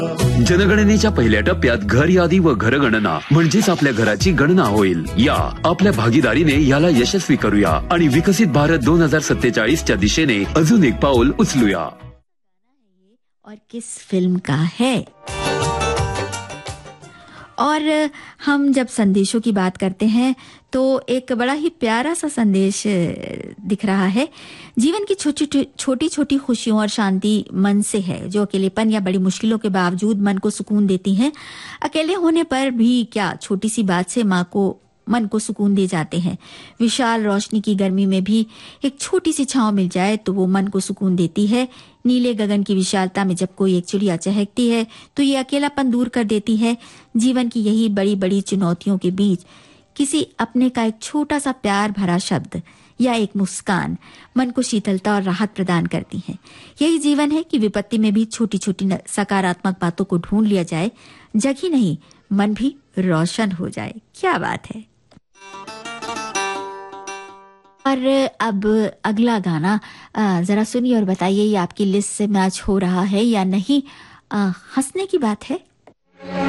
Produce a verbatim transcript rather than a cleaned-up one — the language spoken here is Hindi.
जनगणनेच्या पहिल्या टप्प्यात घर यादी व घरगणना म्हणजेच आपल्या घराची गणना होईल. या आपल्या भागीदारीने याला यशस्वी करूया आणि विकसित भारत दोन हजार सत्तेचाळीस च्या दिशेने अजून एक पाऊल उचलूया. और किस फिल्म का है? और हम जब संदेशों की बात करते हैं तो एक बड़ा ही प्यारा सा संदेश दिख रहा है. जीवन की छोटी छोटी छोटी खुशियों और शांति मन से है, जो अकेलेपन या बड़ी मुश्किलों के बावजूद मन को सुकून देती हैं. अकेले होने पर भी क्या छोटी सी बात से माँ को मन को सुकून दे जाते हैं. विशाल रोशनी की गर्मी में भी एक छोटी सी छांव मिल जाए तो वो मन को सुकून देती है. नीले गगन की विशालता में जब कोई एक चिड़िया चहकती है तो ये अकेलापन दूर कर देती है. जीवन की यही बड़ी बड़ी चुनौतियों के बीच किसी अपने का एक छोटा सा प्यार भरा शब्द या एक मुस्कान मन को शीतलता और राहत प्रदान करती है. यही जीवन है कि विपत्ति में भी छोटी छोटी सकारात्मक बातों को ढूंढ लिया जाए, जग ही नहीं मन भी रोशन हो जाए. क्या बात है. और अब अगला गाना जरा सुनिए और बताइए ये आपकी लिस्ट से मैच हो रहा है या नहीं. हंसने की बात है.